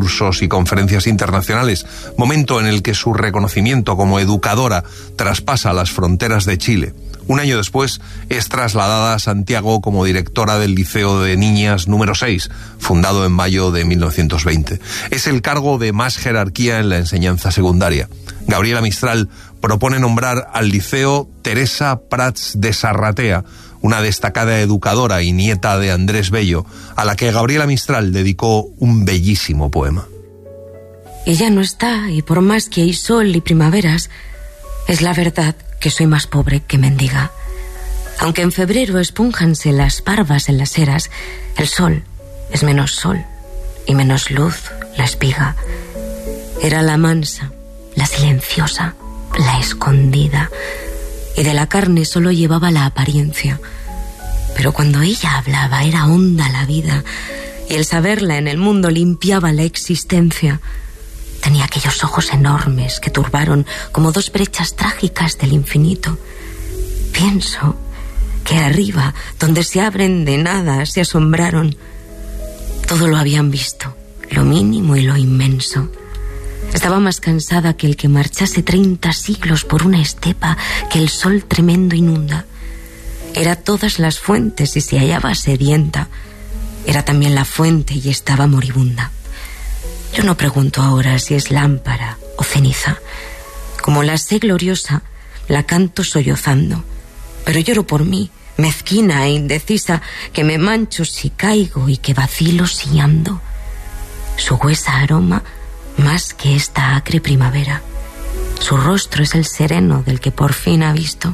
cursos y conferencias internacionales, momento en el que su reconocimiento como educadora traspasa las fronteras de Chile. Un año después es trasladada a Santiago como directora del Liceo de Niñas número 6, fundado en mayo de 1920. Es el cargo de más jerarquía en la enseñanza secundaria. Gabriela Mistral propone nombrar al liceo Teresa Prats de Sarratea, una destacada educadora y nieta de Andrés Bello, a la que Gabriela Mistral dedicó un bellísimo poema. Ella no está, y por más que hay sol y primaveras, es la verdad que soy más pobre que mendiga. Aunque en febrero espúnjanse las parvas en las eras, el sol es menos sol y menos luz la espiga. Era la mansa, la silenciosa, la escondida, y de la carne solo llevaba la apariencia. Pero cuando ella hablaba era honda la vida, y el saberla en el mundo limpiaba la existencia. Tenía aquellos ojos enormes que turbaron como dos brechas trágicas del infinito. Pienso que arriba, donde se abren de nada, se asombraron. Todo lo habían visto, lo mínimo y lo inmenso. Estaba más cansada que el que marchase 30 siglos por una estepa que el sol tremendo inunda. Era todas las fuentes y se hallaba sedienta. Era también la fuente y estaba moribunda. Yo no pregunto ahora si es lámpara o ceniza. Como la sé gloriosa, la canto sollozando. Pero lloro por mí, mezquina e indecisa, que me mancho si caigo y que vacilo si ando. Su huesa aroma más que esta acre primavera. Su rostro es el sereno del que por fin ha visto.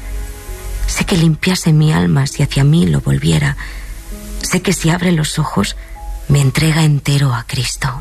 Sé que limpiase mi alma si hacia mí lo volviera. Sé que si abre los ojos me entrega entero a Cristo.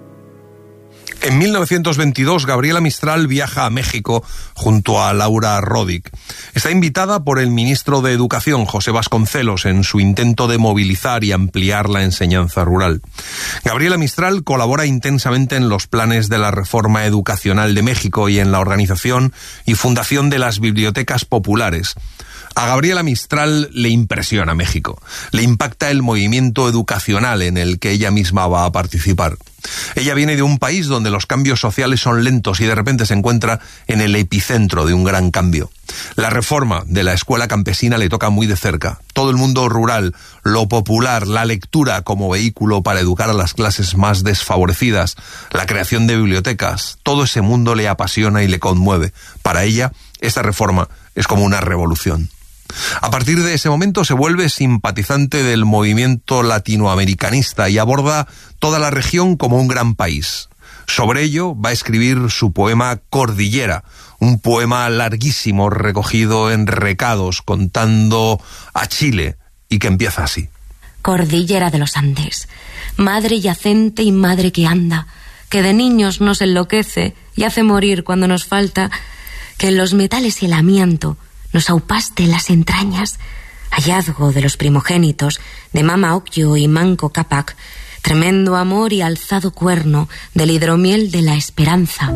En 1922, Gabriela Mistral viaja a México junto a Laura Rodick. Está invitada por el ministro de Educación, José Vasconcelos, en su intento de movilizar y ampliar la enseñanza rural. Gabriela Mistral colabora intensamente en los planes de la reforma educacional de México y en la organización y fundación de las bibliotecas populares. A Gabriela Mistral le impresiona México, le impacta el movimiento educacional en el que ella misma va a participar. Ella viene de un país donde los cambios sociales son lentos y de repente se encuentra en el epicentro de un gran cambio. La reforma de la escuela campesina le toca muy de cerca. Todo el mundo rural, lo popular, la lectura como vehículo para educar a las clases más desfavorecidas, la creación de bibliotecas, todo ese mundo le apasiona y le conmueve. Para ella, esta reforma es como una revolución. A partir de ese momento se vuelve simpatizante del movimiento latinoamericanista y aborda toda la región como un gran país. Sobre ello va a escribir su poema Cordillera, un poema larguísimo recogido en recados contando a Chile y que empieza así. Cordillera de los Andes, madre yacente y madre que anda, que de niños nos enloquece y hace morir cuando nos falta, que en los metales y el amianto nos aupaste las entrañas, hallazgo de los primogénitos de Mama Ocllo y Manco Cápac, tremendo amor y alzado cuerno del hidromiel de la esperanza.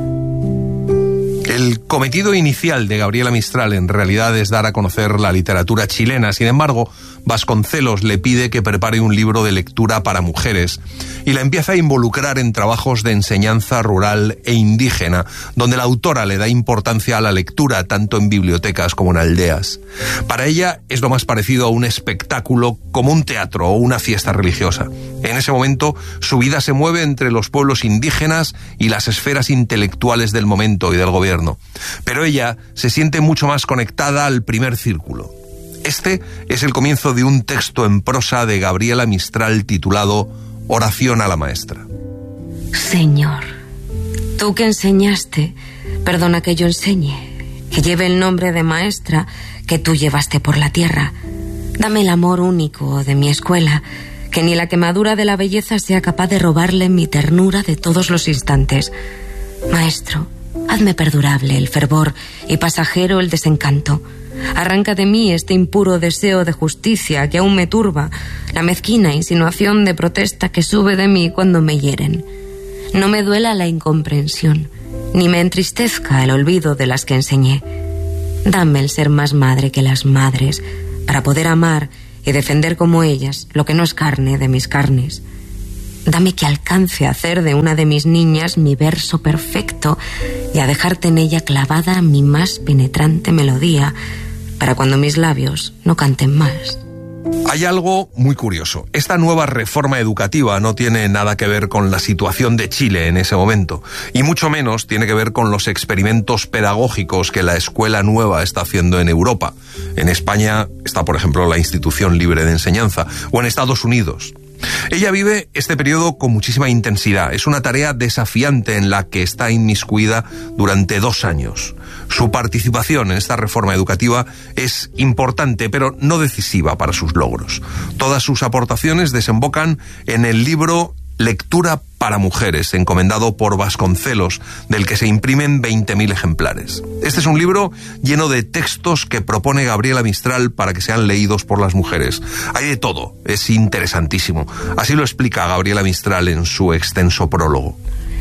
El cometido inicial de Gabriela Mistral en realidad es dar a conocer la literatura chilena. Sin embargo, Vasconcelos le pide que prepare un libro de lectura para mujeres y la empieza a involucrar en trabajos de enseñanza rural e indígena, donde la autora le da importancia a la lectura tanto en bibliotecas como en aldeas. Para ella es lo más parecido a un espectáculo, como un teatro o una fiesta religiosa. En ese momento, su vida se mueve entre los pueblos indígenas y las esferas intelectuales del momento y del gobierno. Pero ella se siente mucho más conectada al primer círculo. Este es el comienzo de un texto en prosa de Gabriela Mistral titulado Oración a la maestra. Señor, tú que enseñaste, perdona que yo enseñe, que lleve el nombre de maestra que tú llevaste por la tierra. Dame el amor único de mi escuela, que ni la quemadura de la belleza sea capaz de robarle mi ternura de todos los instantes. Maestro, hazme perdurable el fervor y pasajero el desencanto. Arranca de mí este impuro deseo de justicia que aún me turba, la mezquina insinuación de protesta que sube de mí cuando me hieren. No me duela la incomprensión, ni me entristezca el olvido de las que enseñé. Dame el ser más madre que las madres, para poder amar y defender como ellas lo que no es carne de mis carnes. Dame que alcance a hacer de una de mis niñas mi verso perfecto y a dejarte en ella clavada mi más penetrante melodía, para cuando mis labios no canten más. Hay algo muy curioso. Esta nueva reforma educativa no tiene nada que ver con la situación de Chile en ese momento, y mucho menos tiene que ver con los experimentos pedagógicos que la escuela nueva está haciendo en Europa. En España está, por ejemplo, la Institución Libre de Enseñanza, o en Estados Unidos. Ella vive este periodo con muchísima intensidad. Es una tarea desafiante en la que está inmiscuida durante 2 años. Su participación en esta reforma educativa es importante, pero no decisiva para sus logros. Todas sus aportaciones desembocan en el libro Lectura para Mujeres, encomendado por Vasconcelos, del que se imprimen 20.000 ejemplares. Este es un libro lleno de textos que propone Gabriela Mistral para que sean leídos por las mujeres. Hay de todo, es interesantísimo. Así lo explica Gabriela Mistral en su extenso prólogo.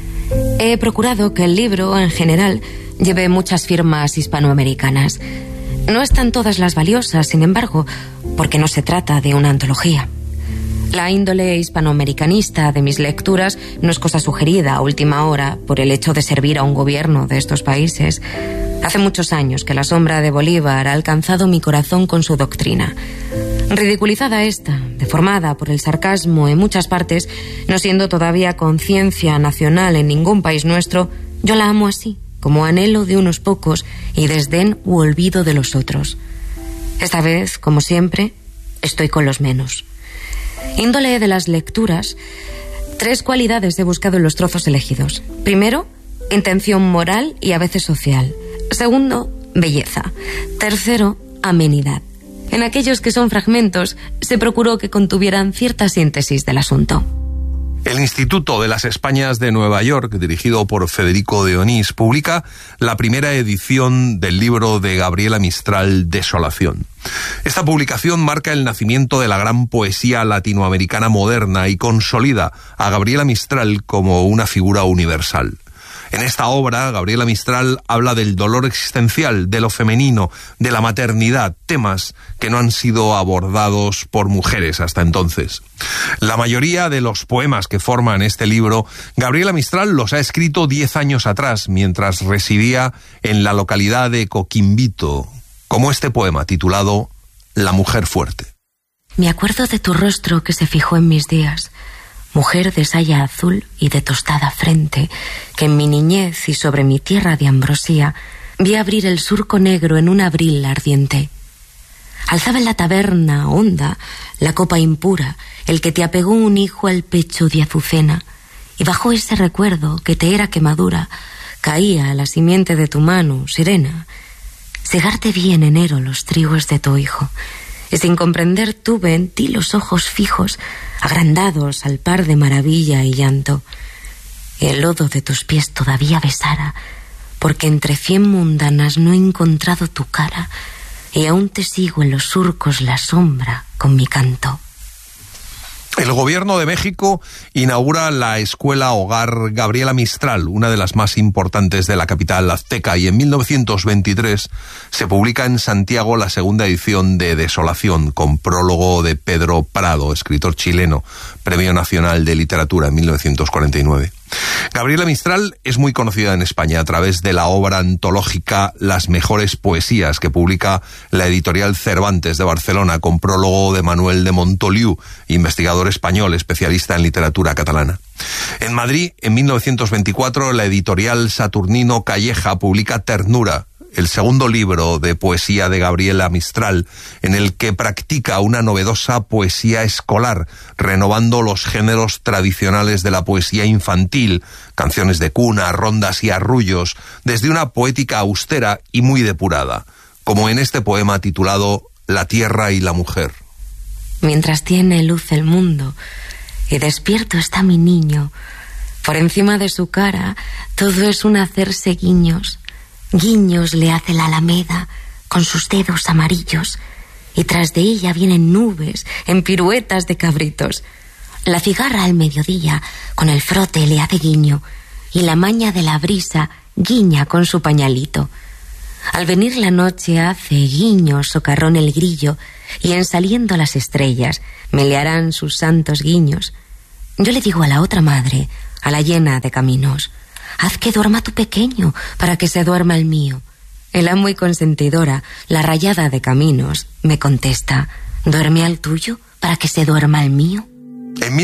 He procurado que el libro, en general, lleve muchas firmas hispanoamericanas. No están todas las valiosas, sin embargo, porque no se trata de una antología. La índole hispanoamericanista de mis lecturas no es cosa sugerida a última hora por el hecho de servir a un gobierno de estos países. Hace muchos años que la sombra de Bolívar ha alcanzado mi corazón con su doctrina. Ridiculizada esta, deformada por el sarcasmo en muchas partes, no siendo todavía conciencia nacional en ningún país nuestro, yo la amo así, como anhelo de unos pocos y desdén u olvido de los otros. Esta vez, como siempre, estoy con los menos. Índole de las lecturas, 3 cualidades he buscado en los trozos elegidos. Primero, intención moral y a veces social. Segundo, belleza. Tercero, amenidad. En aquellos que son fragmentos, se procuró que contuvieran cierta síntesis del asunto. El Instituto de las Españas de Nueva York, dirigido por Federico de Onís, publica la primera edición del libro de Gabriela Mistral, Desolación. Esta publicación marca el nacimiento de la gran poesía latinoamericana moderna y consolida a Gabriela Mistral como una figura universal. En esta obra, Gabriela Mistral habla del dolor existencial, de lo femenino, de la maternidad, temas que no han sido abordados por mujeres hasta entonces. La mayoría de los poemas que forman este libro, Gabriela Mistral los ha escrito 10 años atrás, mientras residía en la localidad de Coquimbito, como este poema titulado La mujer fuerte. Me acuerdo de tu rostro que se fijó en mis días, mujer de saya azul y de tostada frente, que en mi niñez y sobre mi tierra de ambrosía vi abrir el surco negro en un abril ardiente. Alzaba en la taberna honda la copa impura, el que te apegó un hijo al pecho de azucena, y bajo ese recuerdo que te era quemadura, caía a la simiente de tu mano, serena. Cegarte vi en enero los trigos de tu hijo, y sin comprender tuve en ti los ojos fijos, agrandados al par de maravilla y llanto. Y el lodo de tus pies todavía besara, porque entre 100 mundanas no he encontrado tu cara, y aún te sigo en los surcos la sombra con mi canto. El gobierno de México inaugura la escuela hogar Gabriela Mistral, una de las más importantes de la capital azteca, y en 1923 se publica en Santiago la segunda edición de Desolación, con prólogo de Pedro Prado, escritor chileno, Premio Nacional de Literatura en 1949. Gabriela Mistral es muy conocida en España a través de la obra antológica Las mejores poesías, que publica la editorial Cervantes de Barcelona, con prólogo de Manuel de Montoliu, investigador español especialista en literatura catalana. En Madrid, en 1924, la editorial Saturnino Calleja publica Ternura, el segundo libro de poesía de Gabriela Mistral, en el que practica una novedosa poesía escolar, renovando los géneros tradicionales de la poesía infantil, canciones de cuna, rondas y arrullos, desde una poética austera y muy depurada, como en este poema titulado La tierra y la mujer. Mientras tiene luz el mundo y despierto está mi niño, por encima de su cara todo es un hacerse guiños. Guiños le hace la alameda con sus dedos amarillos, y tras de ella vienen nubes en piruetas de cabritos. La cigarra al mediodía con el frote le hace guiño, y la maña de la brisa guiña con su pañalito. Al venir la noche hace guiño socarrón el grillo, y en saliendo las estrellas me le harán sus santos guiños. Yo le digo a la otra madre, a la llena de caminos: haz que duerma tu pequeño para que se duerma el mío. Y la muy consentidora, la rayada de caminos, me contesta: duerme al tuyo para que se duerma el mío. En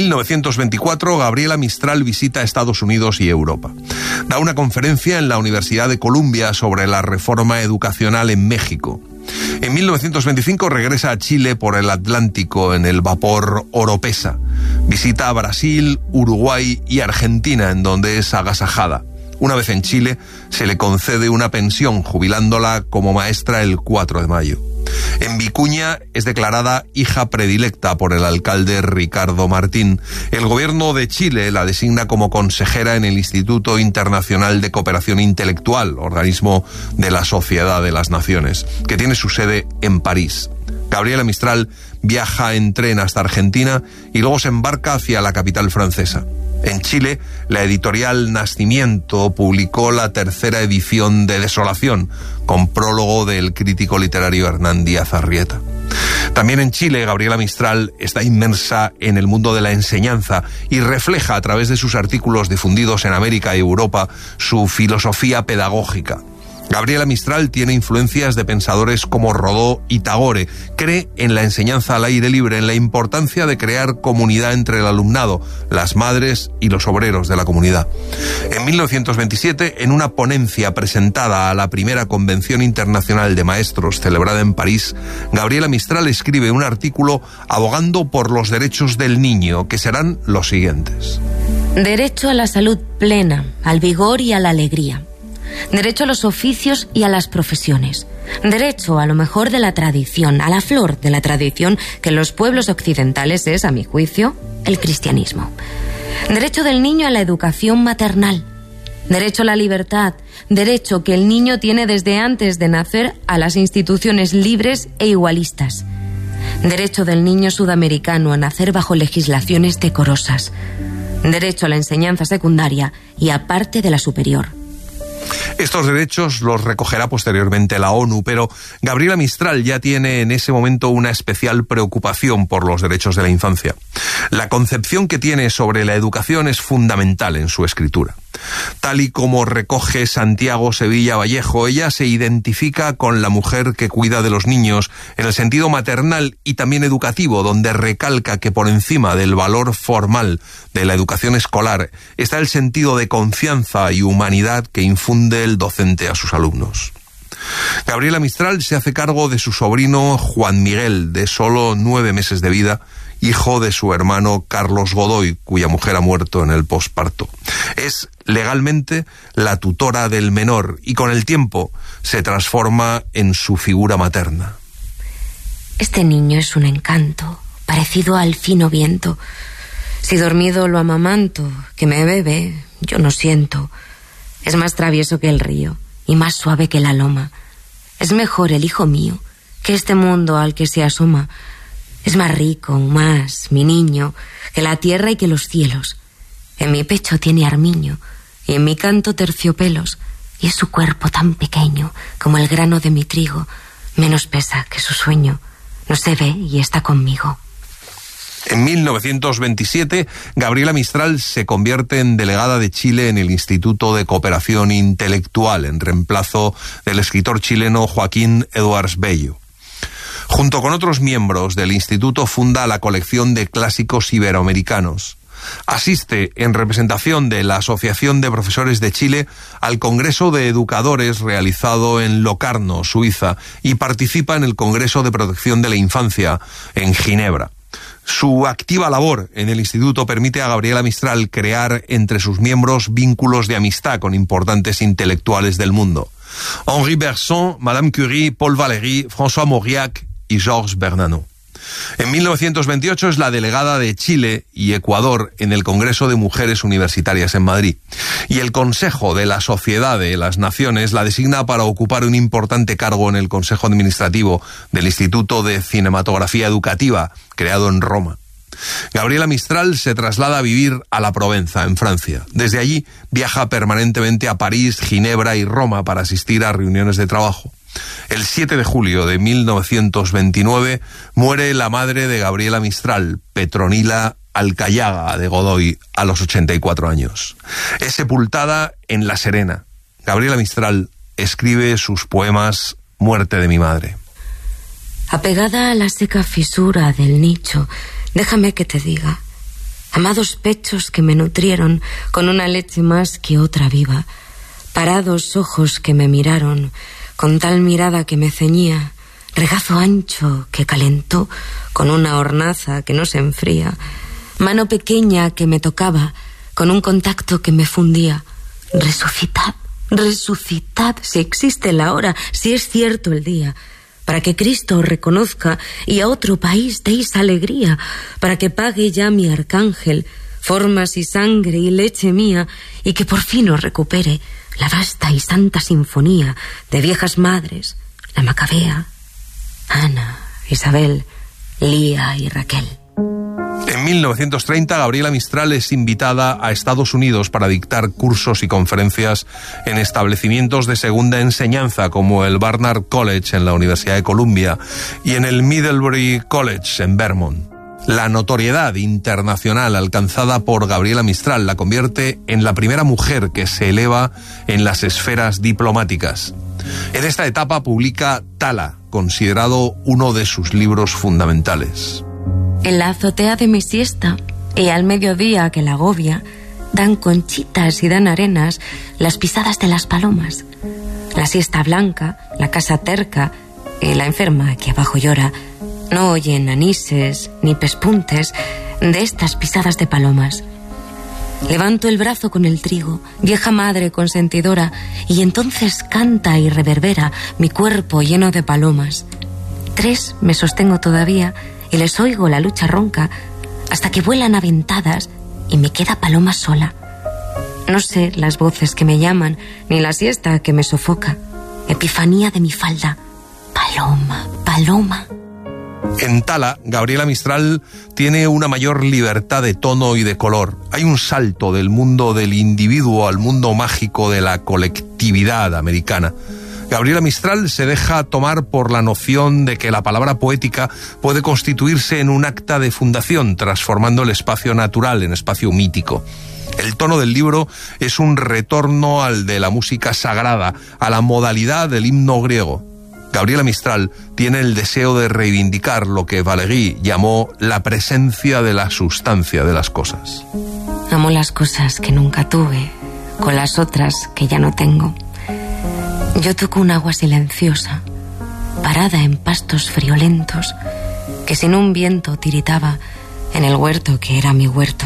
1924, Gabriela Mistral visita Estados Unidos y Europa. Da una conferencia en la Universidad de Columbia sobre la reforma educacional en México. En 1925 regresa a Chile por el Atlántico en el vapor Oropesa. Visita Brasil, Uruguay y Argentina, en donde es agasajada. Una vez en Chile, se le concede una pensión, jubilándola como maestra el 4 de mayo. En Vicuña es declarada hija predilecta por el alcalde Ricardo Martín. El gobierno de Chile la designa como consejera en el Instituto Internacional de Cooperación Intelectual, organismo de la Sociedad de las Naciones, que tiene su sede en París. Gabriela Mistral viaja en tren hasta Argentina y luego se embarca hacia la capital francesa. En Chile, la editorial Nacimiento publicó la tercera edición de Desolación, con prólogo del crítico literario Hernán Díaz Arrieta. También en Chile, Gabriela Mistral está inmersa en el mundo de la enseñanza y refleja a través de sus artículos difundidos en América y Europa su filosofía pedagógica. Gabriela Mistral tiene influencias de pensadores como Rodó y Tagore. Cree en la enseñanza al aire libre, en la importancia de crear comunidad entre el alumnado, las madres y los obreros de la comunidad. En 1927, en una ponencia presentada a la primera Convención Internacional de Maestros celebrada en París, Gabriela Mistral escribe un artículo abogando por los derechos del niño, que serán los siguientes. Derecho a la salud plena, al vigor y a la alegría. Derecho a los oficios y a las profesiones. Derecho a lo mejor de la tradición, a la flor de la tradición, que en los pueblos occidentales es, a mi juicio, el cristianismo. Derecho del niño a la educación maternal. Derecho a la libertad. Derecho que el niño tiene desde antes de nacer a las instituciones libres e igualistas. Derecho del niño sudamericano a nacer bajo legislaciones decorosas. Derecho a la enseñanza secundaria y aparte de la superior. Estos derechos los recogerá posteriormente la ONU, pero Gabriela Mistral ya tiene en ese momento una especial preocupación por los derechos de la infancia. La concepción que tiene sobre la educación es fundamental en su escritura. Tal y como recoge Santiago Sevilla Vallejo, ella se identifica con la mujer que cuida de los niños en el sentido maternal y también educativo, donde recalca que por encima del valor formal de la educación escolar está el sentido de confianza y humanidad que infunde el docente a sus alumnos. Gabriela Mistral se hace cargo de su sobrino Juan Miguel, de solo 9 meses de vida, hijo de su hermano Carlos Godoy, cuya mujer ha muerto en el posparto. Es legalmente la tutora del menor y con el tiempo se transforma en su figura materna. Este niño es un encanto, parecido al fino viento. Si dormido lo amamanto, que me bebe, yo no siento. Es más travieso que el río y más suave que la loma. Es mejor el hijo mío que este mundo al que se asoma. Es más rico, más, mi niño, que la tierra y que los cielos. En mi pecho tiene armiño y en mi canto terciopelos, y es su cuerpo tan pequeño como el grano de mi trigo, menos pesa que su sueño. No se ve y está conmigo. En 1927, Gabriela Mistral se convierte en delegada de Chile en el Instituto de Cooperación Intelectual, en reemplazo del escritor chileno Joaquín Eduards Bello. Junto con otros miembros del instituto funda la colección de clásicos iberoamericanos. Asiste en representación de la Asociación de Profesores de Chile al Congreso de Educadores realizado en Locarno, Suiza, y participa en el Congreso de Protección de la Infancia en Ginebra. Su activa labor en el instituto permite a Gabriela Mistral crear entre sus miembros vínculos de amistad con importantes intelectuales del mundo. Henri Bergson, Madame Curie, Paul Valéry, François Mauriac y Georges Bernanos. En 1928 es la delegada de Chile y Ecuador en el Congreso de Mujeres Universitarias en Madrid. Y el Consejo de la Sociedad de las Naciones la designa para ocupar un importante cargo en el Consejo Administrativo del Instituto de Cinematografía Educativa, creado en Roma. Gabriela Mistral se traslada a vivir a la Provenza, en Francia. Desde allí viaja permanentemente a París, Ginebra y Roma para asistir a reuniones de trabajo. El 7 de julio de 1929 muere la madre de Gabriela Mistral, Petronila Alcayaga de Godoy a los 84 años. Es sepultada en La Serena. Gabriela Mistral escribe sus poemas Muerte de mi madre. Apegada a la seca fisura del nicho, déjame que te diga, amados pechos que me nutrieron con una leche más que otra viva, parados ojos que me miraron con tal mirada que me ceñía, regazo ancho que calentó con una hornaza que no se enfría, mano pequeña que me tocaba con un contacto que me fundía. Resucitad, resucitad, si existe la hora, si es cierto el día, para que Cristo os reconozca y a otro país deis alegría, para que pague ya mi arcángel formas y sangre y leche mía, y que por fin os recupere la vasta y santa sinfonía de viejas madres, la Macabea, Ana, Isabel, Lía y Raquel. En 1930, Gabriela Mistral es invitada a Estados Unidos para dictar cursos y conferencias en establecimientos de segunda enseñanza como el Barnard College en la Universidad de Columbia y en el Middlebury College en Vermont. La notoriedad internacional alcanzada por Gabriela Mistral la convierte en la primera mujer que se eleva en las esferas diplomáticas. En esta etapa publica Tala, considerado uno de sus libros fundamentales. En la azotea de mi siesta y al mediodía que la agobia, dan conchitas y dan arenas las pisadas de las palomas. La siesta blanca, la casa terca y la enferma que abajo llora no oyen anises ni pespuntes de estas pisadas de palomas. Levanto el brazo con el trigo, vieja madre consentidora, y entonces canta y reverbera mi cuerpo lleno de palomas. 3 me sostengo todavía y les oigo la lucha ronca hasta que vuelan aventadas y me queda paloma sola. No sé las voces que me llaman ni la siesta que me sofoca. Epifanía de mi falda. Paloma, paloma. En Tala, Gabriela Mistral tiene una mayor libertad de tono y de color. Hay un salto del mundo del individuo al mundo mágico de la colectividad americana. Gabriela Mistral se deja tomar por la noción de que la palabra poética puede constituirse en un acta de fundación, transformando el espacio natural en espacio mítico. El tono del libro es un retorno al de la música sagrada, a la modalidad del himno griego. Gabriela Mistral tiene el deseo de reivindicar lo que Valéry llamó la presencia de la sustancia de las cosas. Amo las cosas que nunca tuve, con las otras que ya no tengo. Yo toco un agua silenciosa, parada en pastos friolentos, que sin un viento tiritaba en el huerto que era mi huerto.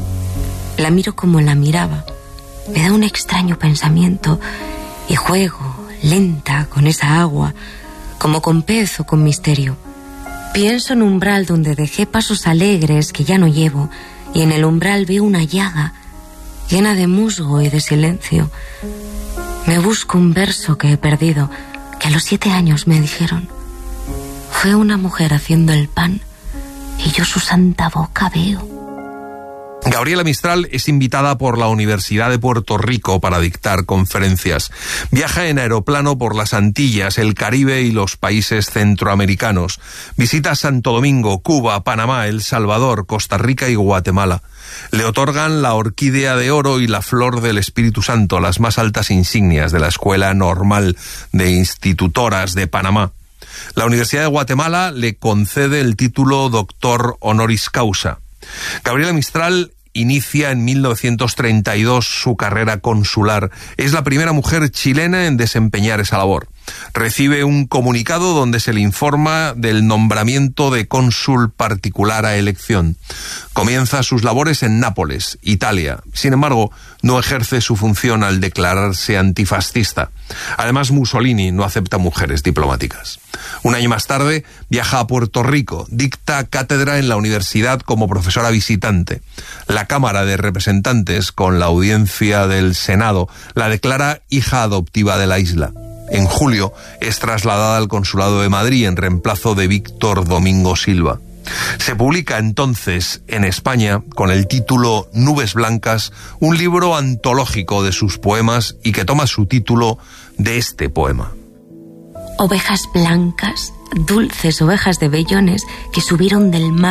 La miro como la miraba, me da un extraño pensamiento y juego lenta con esa agua, como con pez o con misterio. Pienso en un umbral donde dejé pasos alegres que ya no llevo, y en el umbral veo una llaga llena de musgo y de silencio. Me busco un verso que he perdido, que a los 7 años me dijeron. Fue una mujer haciendo el pan, y yo su santa boca veo. Gabriela Mistral es invitada por la Universidad de Puerto Rico para dictar conferencias. Viaja en aeroplano por las Antillas, el Caribe y los países centroamericanos. Visita Santo Domingo, Cuba, Panamá, El Salvador, Costa Rica y Guatemala. Le otorgan la Orquídea de Oro y la Flor del Espíritu Santo, las más altas insignias de la Escuela Normal de Institutoras de Panamá. La Universidad de Guatemala le concede el título Doctor Honoris Causa. Gabriela Mistral inicia en 1932 su carrera consular. Es la primera mujer chilena en desempeñar esa labor. Recibe un comunicado donde se le informa del nombramiento de cónsul particular a elección. Comienza sus labores en Nápoles, Italia. Sin embargo, no ejerce su función al declararse antifascista. Además, Mussolini no acepta mujeres diplomáticas. Un año más tarde, viaja a Puerto Rico, dicta cátedra en la universidad como profesora visitante. La Cámara de Representantes, con la audiencia del Senado, la declara hija adoptiva de la isla. En julio es trasladada al Consulado de Madrid en reemplazo de Víctor Domingo Silva. Se publica entonces en España, con el título Nubes Blancas, un libro antológico de sus poemas y que toma su título de este poema. Ovejas blancas, dulces ovejas de vellones que subieron del mar,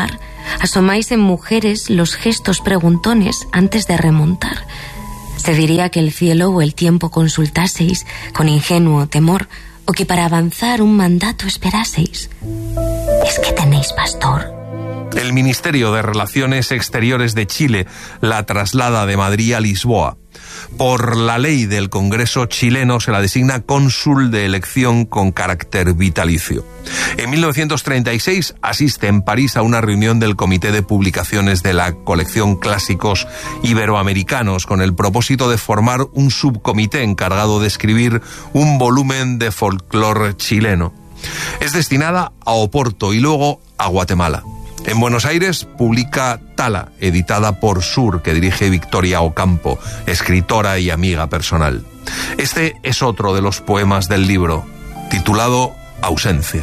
Asomáis en mujeres los gestos preguntones antes de remontar. Se diría que el cielo o el tiempo consultaseis con ingenuo temor, o que para avanzar un mandato esperaseis. ¿Es que tenéis pastor? El Ministerio de Relaciones Exteriores de Chile la traslada de Madrid a Lisboa. Por la ley del Congreso chileno se la designa cónsul de elección con carácter vitalicio. En 1936 asiste en París a una reunión del Comité de Publicaciones de la colección Clásicos Iberoamericanos con el propósito de formar un subcomité encargado de escribir un volumen de folclore chileno. Es destinada a Oporto y luego a Guatemala. En Buenos Aires publica Tala, editada por Sur, que dirige Victoria Ocampo, escritora y amiga personal. Este es otro de los poemas del libro, titulado Ausencia.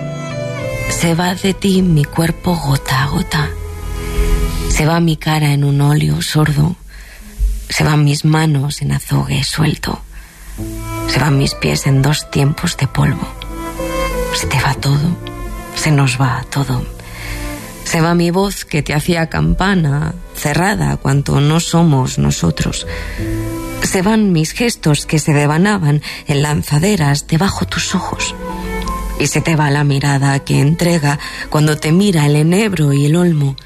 Se va de ti mi cuerpo gota a gota. Se va mi cara en un óleo sordo. Se van mis manos en azogue suelto. Se van mis pies en 2 tiempos de polvo. Se te va todo, se nos va todo. Se va mi voz que te hacía campana, cerrada cuanto no somos nosotros. Se van mis gestos que se devanaban en lanzaderas debajo tus ojos. Y se te va la mirada que entrega cuando te mira el enebro y el olmo.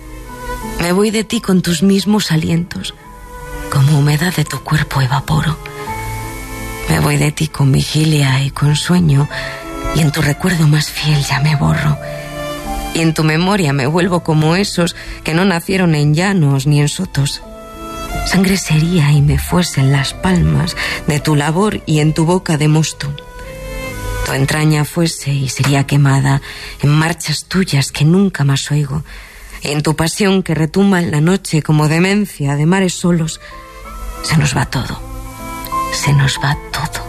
Me voy de ti con tus mismos alientos, como humedad de tu cuerpo evaporo. Me voy de ti con vigilia y con sueño, y en tu recuerdo más fiel ya me borro. Y en tu memoria me vuelvo como esos que no nacieron en llanos ni en sotos. Sangre sería y me fuesen las palmas de tu labor y en tu boca de mosto. Tu entraña fuese y sería quemada en marchas tuyas que nunca más oigo. Y en tu pasión que retumba en la noche como demencia de mares solos. Se nos va todo. Se nos va todo.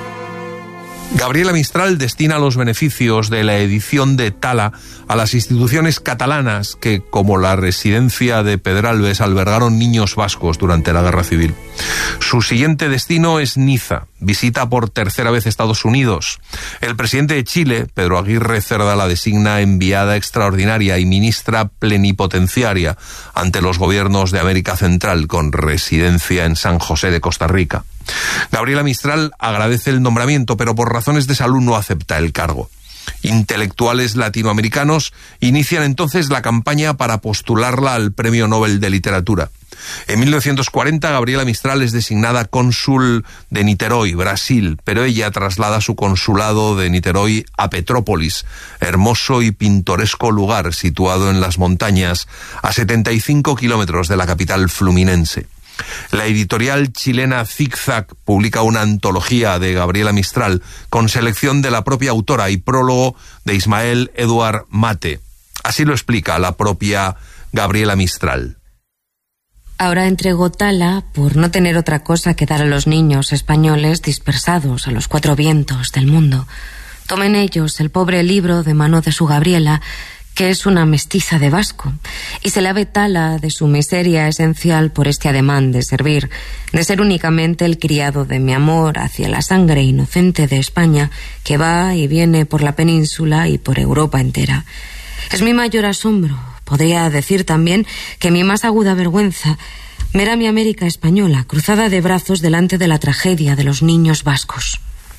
Gabriela Mistral destina los beneficios de la edición de Tala a las instituciones catalanas que, como la residencia de Pedralbes, albergaron niños vascos durante la Guerra Civil. Su siguiente destino es Niza. Visita por 3ª vez Estados Unidos. El presidente de Chile, Pedro Aguirre Cerda, la designa enviada extraordinaria y ministra plenipotenciaria ante los gobiernos de América Central, con residencia en San José de Costa Rica. Gabriela Mistral agradece el nombramiento, pero por razones de salud no acepta el cargo. Intelectuales latinoamericanos inician entonces la campaña para postularla al Premio Nobel de Literatura. En 1940, Gabriela Mistral es designada cónsul de Niterói, Brasil, pero ella traslada su consulado de Niterói a Petrópolis, hermoso y pintoresco lugar situado en las montañas a 75 kilómetros de la capital fluminense. La editorial chilena Zigzag publica una antología de Gabriela Mistral con selección de la propia autora y prólogo de Ismael Eduard Mate. Así lo explica la propia Gabriela Mistral. Ahora entrego Tala por no tener otra cosa que dar a los niños españoles dispersados a los 4 vientos del mundo. Tomen ellos el pobre libro de mano de su Gabriela, que es una mestiza de vasco, y se lave Tala de su miseria esencial por este ademán de servir, de ser únicamente el criado de mi amor hacia la sangre inocente de España, que va y viene por la península y por Europa entera. Es mi mayor asombro, podría decir también que mi más aguda vergüenza, ver a mi América española cruzada de brazos delante de la tragedia de los niños vascos.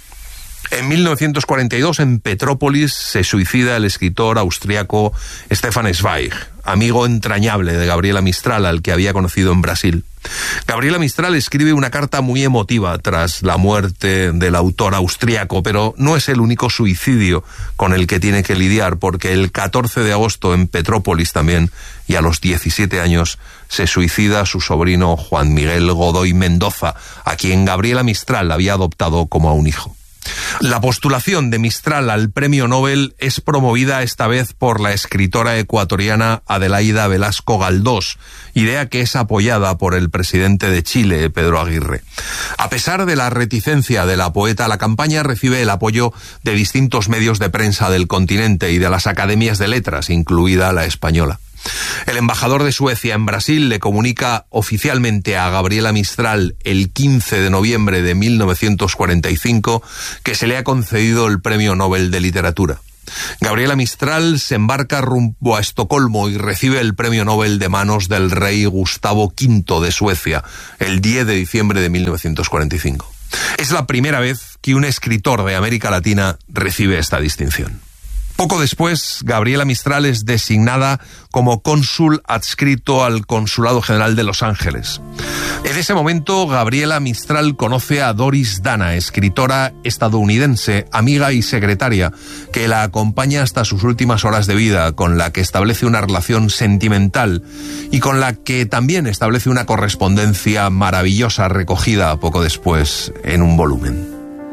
En 1942, en Petrópolis, se suicida el escritor austriaco Stefan Zweig, amigo entrañable de Gabriela Mistral, al que había conocido en Brasil. Gabriela Mistral escribe una carta muy emotiva tras la muerte del autor austriaco, pero no es el único suicidio con el que tiene que lidiar, porque el 14 de agosto en Petrópolis también, y a los 17 años, se suicida su sobrino Juan Miguel Godoy Mendoza, a quien Gabriela Mistral había adoptado como a un hijo. La postulación de Mistral al Premio Nobel es promovida esta vez por la escritora ecuatoriana Adelaida Velasco Galdós, idea que es apoyada por el presidente de Chile, Pedro Aguirre. A pesar de la reticencia de la poeta, la campaña recibe el apoyo de distintos medios de prensa del continente y de las academias de letras, incluida la española. El embajador de Suecia en Brasil le comunica oficialmente a Gabriela Mistral el 15 de noviembre de 1945 que se le ha concedido el Premio Nobel de Literatura. Gabriela Mistral se embarca rumbo a Estocolmo y recibe el premio Nobel de manos del rey Gustavo V de Suecia el 10 de diciembre de 1945. Es la primera vez que un escritor de América Latina recibe esta distinción. Poco después, Gabriela Mistral es designada como cónsul adscrito al Consulado General de Los Ángeles. En ese momento, Gabriela Mistral conoce a Doris Dana, escritora estadounidense, amiga y secretaria, que la acompaña hasta sus últimas horas de vida, con la que establece una relación sentimental y con la que también establece una correspondencia maravillosa recogida poco después en un volumen.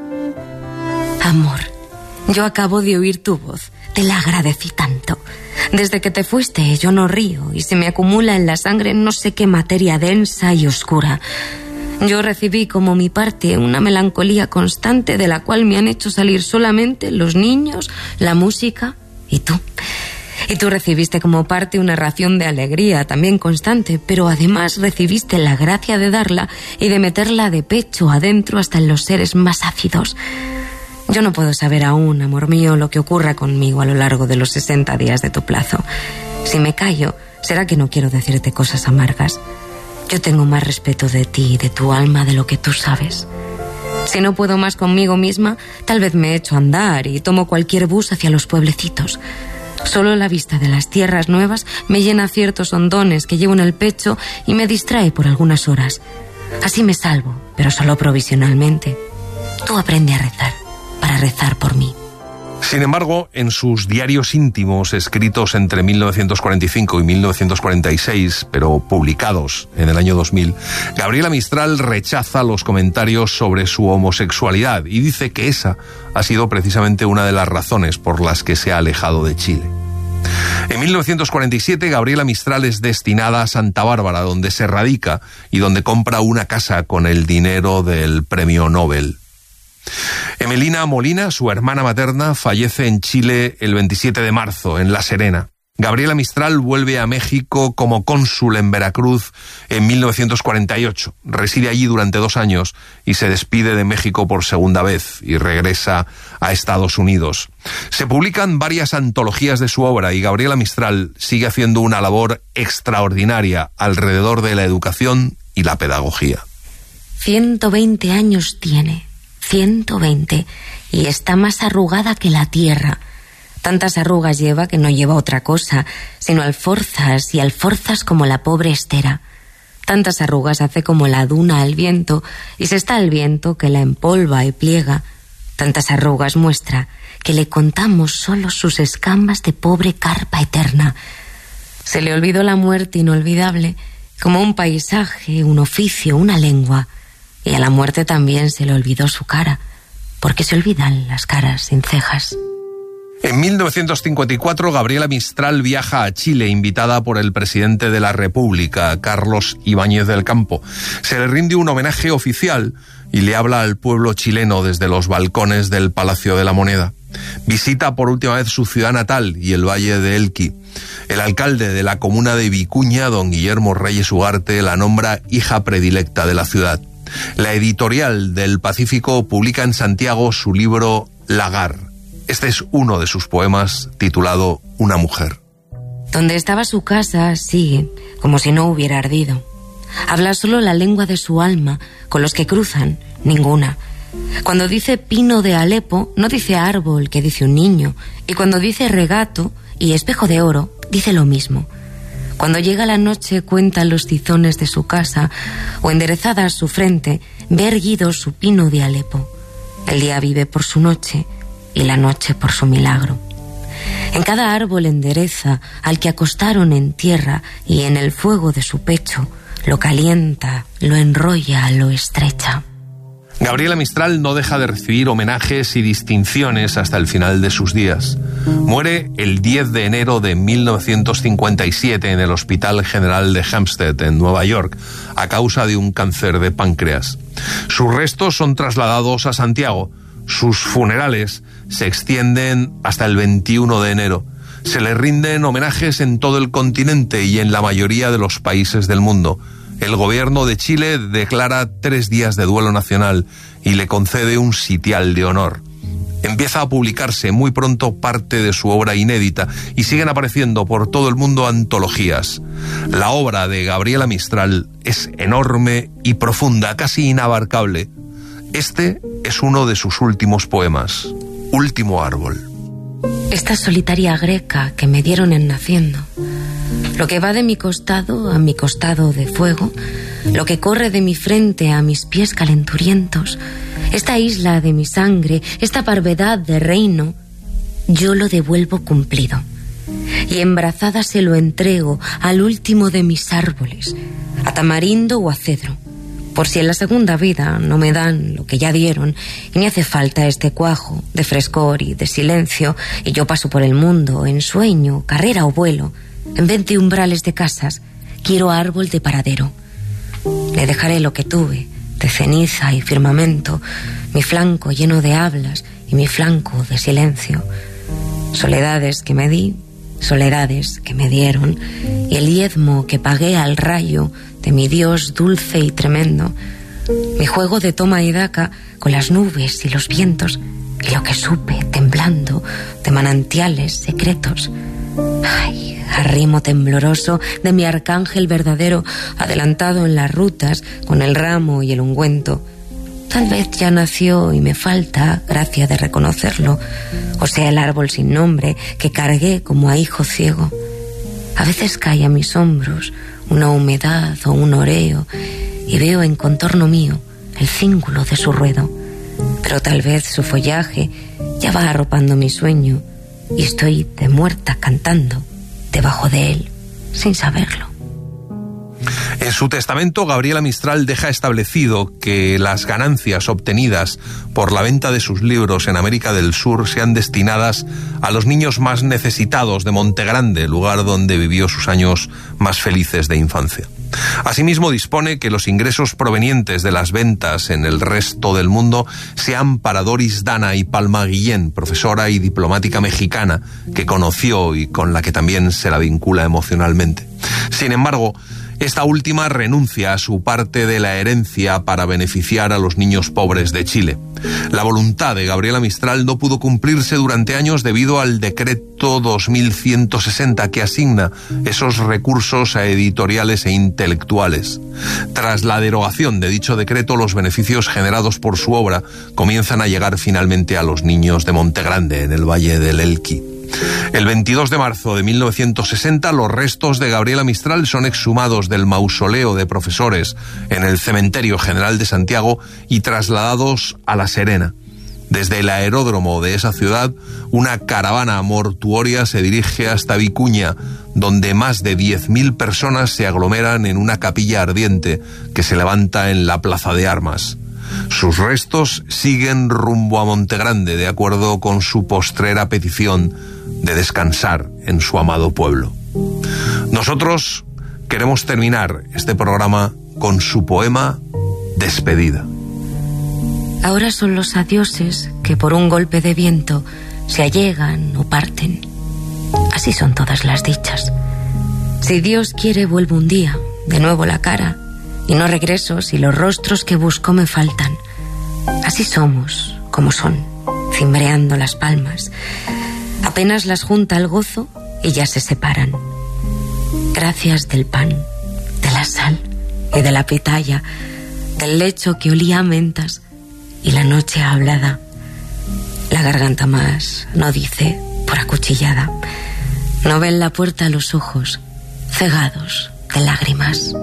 Amor, yo acabo de oír tu voz. Te la agradecí tanto. Desde que te fuiste yo no río y se me acumula en la sangre no sé qué materia densa y oscura. Yo recibí como mi parte una melancolía constante de la cual me han hecho salir solamente los niños, la música y tú. Y tú recibiste como parte una ración de alegría también constante, pero además recibiste la gracia de darla y de meterla de pecho adentro hasta en los seres más ácidos. Yo no puedo saber aún, amor mío, lo que ocurra conmigo a lo largo de los 60 días de tu plazo. Si me callo, será que no quiero decirte cosas amargas. Yo tengo más respeto de ti y de tu alma de lo que tú sabes. Si no puedo más conmigo misma, tal vez me echo a andar y tomo cualquier bus hacia los pueblecitos. Solo la vista de las tierras nuevas me llena ciertos hondones que llevo en el pecho y me distrae por algunas horas. Así me salvo, pero solo provisionalmente. Tú aprende a rezar. Para rezar por mí. Sin embargo, en sus diarios íntimos, escritos entre 1945 y 1946, pero publicados en el año 2000, Gabriela Mistral rechaza los comentarios sobre su homosexualidad y dice que esa ha sido precisamente una de las razones por las que se ha alejado de Chile. En 1947, Gabriela Mistral es destinada a Santa Bárbara, donde se radica y donde compra una casa con el dinero del premio Nobel. Emelina Molina, su hermana materna, fallece en Chile el 27 de marzo, en La Serena. Gabriela Mistral vuelve a México como cónsul en Veracruz en 1948. Reside allí durante 2 años y se despide de México por segunda vez y regresa a Estados Unidos. Se publican varias antologías de su obra y Gabriela Mistral sigue haciendo una labor extraordinaria alrededor de la educación y la pedagogía. 120 años tiene. 120, y está más arrugada que la tierra. Tantas arrugas lleva que no lleva otra cosa, sino alforzas y alforzas como la pobre Estera. Tantas arrugas hace como la duna al viento, y se está al viento que la empolva y pliega. Tantas arrugas muestra que le contamos solo sus escamas de pobre carpa eterna. Se le olvidó la muerte inolvidable, como un paisaje, un oficio, una lengua. Y a la muerte también se le olvidó su cara, porque se olvidan las caras sin cejas. En 1954, Gabriela Mistral viaja a Chile, invitada por el presidente de la República, Carlos Ibáñez del Campo. Se le rinde un homenaje oficial y le habla al pueblo chileno desde los balcones del Palacio de la Moneda. Visita por última vez su ciudad natal y el Valle de Elqui. El alcalde de la comuna de Vicuña, don Guillermo Reyes Ugarte, la nombra hija predilecta de la ciudad. La editorial del Pacífico publica en Santiago su libro Lagar. Este es uno de sus poemas titulado Una mujer. Donde estaba su casa sigue, como si no hubiera ardido. Habla solo la lengua de su alma, con los que cruzan, ninguna. Cuando dice pino de Alepo, no dice árbol, que dice un niño. Y cuando dice regato y espejo de oro, dice lo mismo. Cuando llega la noche cuenta los tizones de su casa, o enderezada su frente, ve erguido su pino de Alepo. El día vive por su noche, y la noche por su milagro. En cada árbol endereza al que acostaron en tierra, y en el fuego de su pecho lo calienta, lo enrolla, lo estrecha. Gabriela Mistral no deja de recibir homenajes y distinciones hasta el final de sus días. Muere el 10 de enero de 1957 en el Hospital General de Hempstead, en Nueva York, a causa de un cáncer de páncreas. Sus restos son trasladados a Santiago. Sus funerales se extienden hasta el 21 de enero. Se le rinden homenajes en todo el continente y en la mayoría de los países del mundo. El gobierno de Chile declara 3 días de duelo nacional y le concede un sitial de honor. Empieza a publicarse muy pronto parte de su obra inédita y siguen apareciendo por todo el mundo antologías. La obra de Gabriela Mistral es enorme y profunda, casi inabarcable. Este es uno de sus últimos poemas, Último árbol. Esta solitaria greca que me dieron en naciendo, lo que va de mi costado a mi costado de fuego, lo que corre de mi frente a mis pies calenturientos, esta isla de mi sangre, esta parvedad de reino, yo lo devuelvo cumplido. Y embrazada se lo entrego al último de mis árboles, a tamarindo o a cedro, por si en la segunda vida no me dan lo que ya dieron y me hace falta este cuajo de frescor y de silencio, y yo paso por el mundo en sueño, carrera o vuelo. En vez de umbrales de casas, quiero árbol de paradero. Le dejaré lo que tuve, de ceniza y firmamento, mi flanco lleno de hablas y mi flanco de silencio. Soledades que me di, soledades que me dieron, y el diezmo que pagué al rayo de mi Dios dulce y tremendo. Mi juego de toma y daca con las nubes y los vientos, y lo que supe temblando de manantiales secretos. Ay, arrimo tembloroso de mi arcángel verdadero, adelantado en las rutas con el ramo y el ungüento. Tal vez ya nació y me falta gracia de reconocerlo, o sea el árbol sin nombre que cargué como a hijo ciego. A veces cae a mis hombros una humedad o un oreo y veo en contorno mío el cíngulo de su ruedo, pero tal vez su follaje ya va arropando mi sueño y estoy de muerta cantando debajo de él sin saberlo. En su testamento, Gabriela Mistral deja establecido que las ganancias obtenidas por la venta de sus libros en América del Sur sean destinadas a los niños más necesitados de Montegrande, lugar donde vivió sus años más felices de infancia. Asimismo, dispone que los ingresos provenientes de las ventas en el resto del mundo sean para Doris Dana y Palma Guillén, profesora y diplomática mexicana que conoció y con la que también se la vincula emocionalmente. Sin embargo, esta última renuncia a su parte de la herencia para beneficiar a los niños pobres de Chile. La voluntad de Gabriela Mistral no pudo cumplirse durante años debido al decreto 2160 que asigna esos recursos a editoriales e intelectuales. Tras la derogación de dicho decreto, los beneficios generados por su obra comienzan a llegar finalmente a los niños de Montegrande, en el Valle del Elqui. El 22 de marzo de 1960, los restos de Gabriela Mistral son exhumados del mausoleo de profesores en el Cementerio General de Santiago y trasladados a La Serena. Desde el aeródromo de esa ciudad, una caravana mortuoria se dirige hasta Vicuña, donde más de 10.000 personas se aglomeran en una capilla ardiente que se levanta en la Plaza de Armas. Sus restos siguen rumbo a Montegrande, de acuerdo con su postrera petición de descansar en su amado pueblo. Nosotros queremos terminar este programa con su poema Despedida. Ahora son los adioses que por un golpe de viento se allegan o parten. Así son todas las dichas. Si Dios quiere, vuelvo un día, de nuevo la cara, y no regreso si los rostros que busco me faltan. Así somos, como son, cimbreando las palmas. Apenas las junta el gozo y ya se separan. Gracias del pan, de la sal y de la pitaya, del lecho que olía a mentas y la noche hablada. La garganta más no dice por acuchillada. No ven la puerta a los ojos, cegados de lágrimas.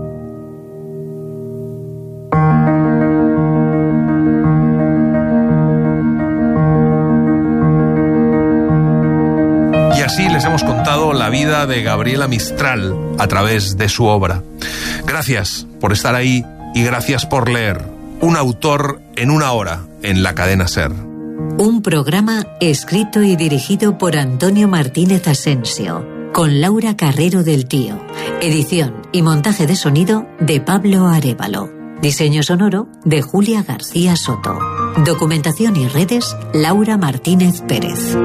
Y así les hemos contado la vida de Gabriela Mistral a través de su obra. Gracias por estar ahí y gracias por leer. Un autor en una hora en la cadena SER. Un programa escrito y dirigido por Antonio Martínez Asensio, con Laura Carrero del Tío. Edición y montaje de sonido de Pablo Arévalo. Diseño sonoro de Julia García Soto. Documentación y redes Laura Martínez Pérez.